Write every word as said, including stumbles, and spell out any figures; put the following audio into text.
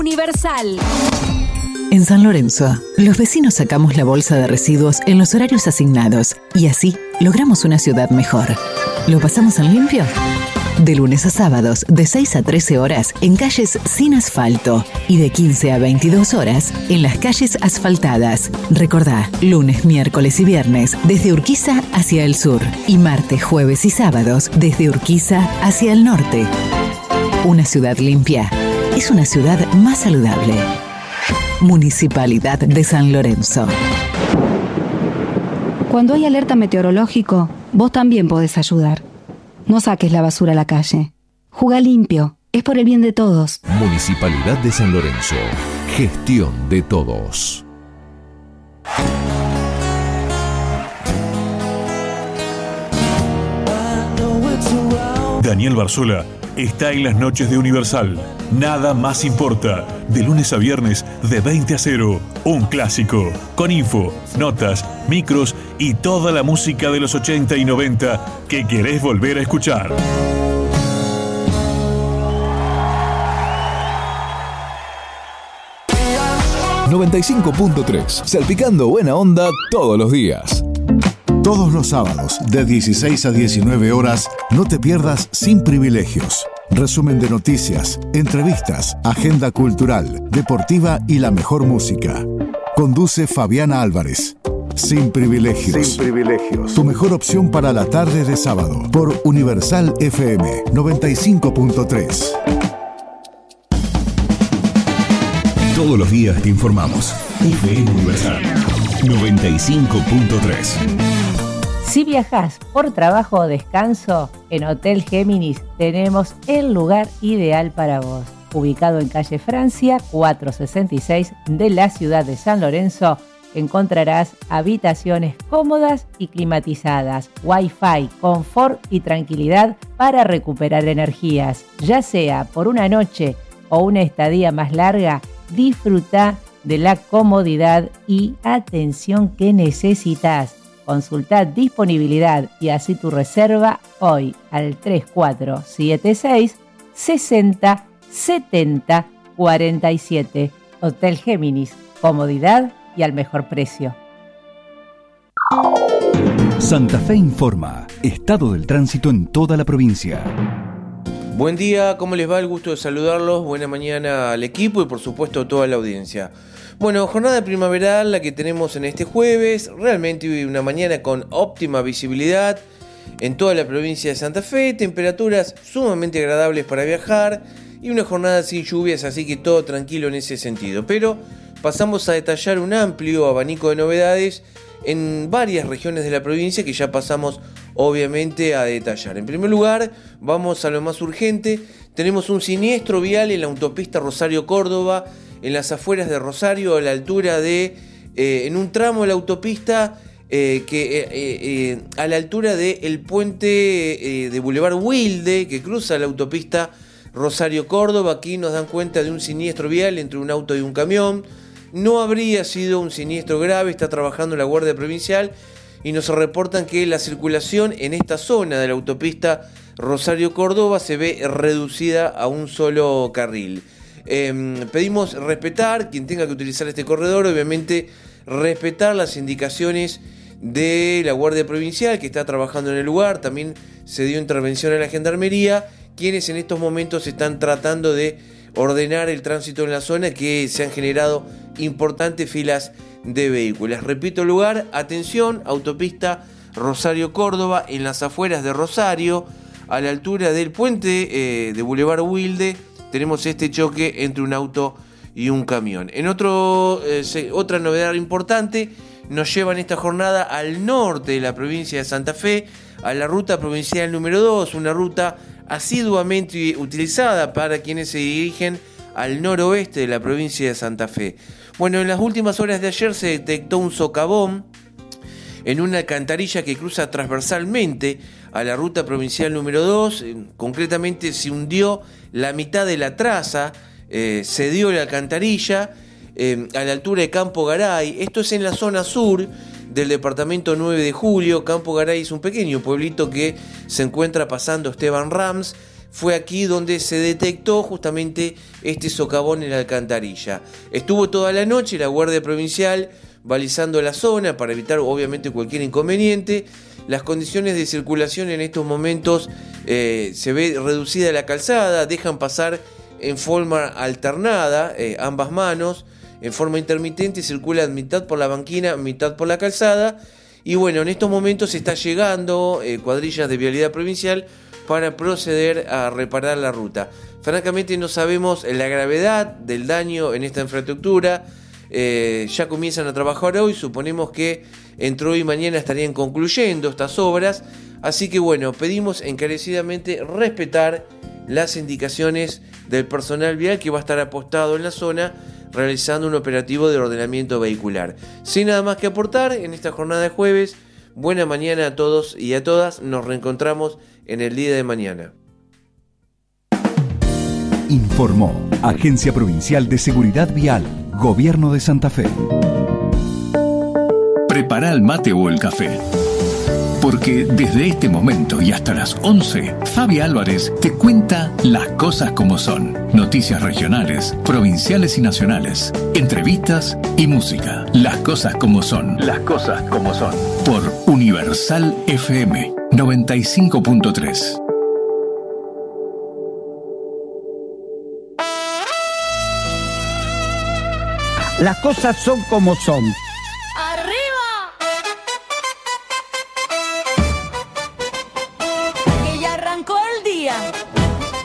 Universal. En San Lorenzo, los vecinos sacamos la bolsa de residuos en los horarios asignados y así logramos una ciudad mejor. ¿Lo pasamos en limpio? De lunes a sábados, de seis a trece horas, en calles sin asfalto y de quince a veintidós horas, en las calles asfaltadas. Recordá, lunes, miércoles y viernes, desde Urquiza hacia el sur y martes, jueves y sábados, desde Urquiza hacia el norte. Una ciudad limpia es una ciudad más saludable. Municipalidad de San Lorenzo. Cuando hay alerta meteorológico, vos también podés ayudar. No saques la basura a la calle. Jugá limpio, es por el bien de todos. Municipalidad de San Lorenzo. Gestión de todos. Daniel Barzola está en las noches de Universal. Nada más importa. De lunes a viernes, de veinte a cero. Un clásico. Con info, notas, micros y toda la música de los ochenta y noventa que querés volver a escuchar. noventa y cinco punto tres. Salpicando buena onda todos los días. Todos los sábados, de dieciséis a diecinueve horas, no te pierdas Sin Privilegios. Resumen de noticias, entrevistas, agenda cultural, deportiva y la mejor música. Conduce Fabiana Álvarez. Sin Privilegios. Sin Privilegios. Tu mejor opción para la tarde de sábado. Por Universal F M noventa y cinco punto tres. Todos los días te informamos. F M Universal noventa y cinco punto tres. Si viajás por trabajo o descanso, en Hotel Géminis tenemos el lugar ideal para vos. Ubicado en calle Francia, cuatrocientos sesenta y seis de la ciudad de San Lorenzo, encontrarás habitaciones cómodas y climatizadas, Wi-Fi, confort y tranquilidad para recuperar energías. Ya sea por una noche o una estadía más larga, disfruta de la comodidad y atención que necesitas. Consulta disponibilidad y así tu reserva hoy al tres cuatro siete seis, sesenta, setenta, cuarenta y siete. Hotel Géminis, comodidad y al mejor precio. Santa Fe informa. Estado del tránsito en toda la provincia. Buen día, ¿cómo les va? El gusto de saludarlos. Buena mañana al equipo y por supuesto a toda la audiencia. Bueno, jornada primaveral la que tenemos en este jueves, realmente una mañana con óptima visibilidad en toda la provincia de Santa Fe, temperaturas sumamente agradables para viajar y una jornada sin lluvias, así que todo tranquilo en ese sentido. Pero pasamos a detallar un amplio abanico de novedades en varias regiones de la provincia que ya pasamos obviamente a detallar. En primer lugar, vamos a lo más urgente. Tenemos un siniestro vial en la autopista Rosario-Córdoba, en las afueras de Rosario, a la altura de, eh, en un tramo de la autopista, eh, que eh, eh, a la altura del puente eh, de Boulevard Wilde, que cruza la autopista Rosario-Córdoba. Aquí nos dan cuenta de un siniestro vial entre un auto y un camión. No habría sido un siniestro grave, está trabajando la Guardia Provincial y nos reportan que la circulación en esta zona de la autopista Rosario-Córdoba se ve reducida a un solo carril. Eh, pedimos respetar, quien tenga que utilizar este corredor, obviamente respetar las indicaciones de la Guardia Provincial que está trabajando en el lugar. También se dio intervención a la Gendarmería, quienes en estos momentos están tratando de ordenar el tránsito en la zona, que se han generado importantes filas de vehículos. Repito el lugar, atención, autopista Rosario-Córdoba, en las afueras de Rosario, a la altura del puente eh, de Boulevard Wilde. Tenemos este choque entre un auto y un camión. En otro, eh, se, otra novedad importante, nos llevan esta jornada al norte de la provincia de Santa Fe, a la ruta provincial número dos, una ruta asiduamente utilizada para quienes se dirigen al noroeste de la provincia de Santa Fe. Bueno, en las últimas horas de ayer se detectó un socavón en una alcantarilla que cruza transversalmente a la ruta provincial número dos, eh, concretamente se hundió la mitad de la traza, eh, se dio la alcantarilla eh, a la altura de Campo Garay. Esto es en la zona sur del departamento nueve de julio. Campo Garay es un pequeño pueblito que se encuentra pasando Esteban Rams, fue aquí donde se detectó justamente este socavón en la alcantarilla. Estuvo toda la noche la Guardia Provincial balizando la zona para evitar obviamente cualquier inconveniente. Las condiciones de circulación en estos momentos eh, se ve reducida la calzada, dejan pasar en forma alternada eh, ambas manos, en forma intermitente circulan mitad por la banquina, mitad por la calzada. Y bueno, en estos momentos se está llegando eh, cuadrillas de vialidad provincial para proceder a reparar la ruta. Francamente no sabemos la gravedad del daño en esta infraestructura. Eh, ya comienzan a trabajar hoy, suponemos que entre hoy y mañana estarían concluyendo estas obras. Así que bueno, pedimos encarecidamente respetar las indicaciones del personal vial que va a estar apostado en la zona realizando un operativo de ordenamiento vehicular. Sin nada más que aportar en esta jornada de jueves, buena mañana a todos y a todas, nos reencontramos en el día de mañana. Informó Agencia Provincial de Seguridad Vial, Gobierno de Santa Fe. Prepara el mate o el café, porque desde este momento y hasta las once, Fabi Álvarez te cuenta las cosas como son. Noticias regionales, provinciales y nacionales, entrevistas y música. Las cosas como son. Las cosas como son. Por Universal F M noventa y cinco punto tres. Las cosas son como son.